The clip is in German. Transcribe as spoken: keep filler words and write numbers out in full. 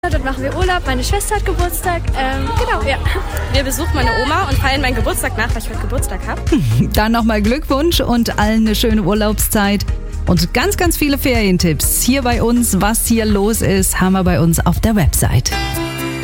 Dort machen wir Urlaub, meine Schwester hat Geburtstag, ähm, genau, ja. Wir besuchen meine Oma und feiern meinen Geburtstag nach, weil ich heute Geburtstag habe. Dann nochmal Glückwunsch und allen eine schöne Urlaubszeit und ganz, ganz viele Ferientipps hier bei uns. Was hier los ist, haben wir bei uns auf der Website.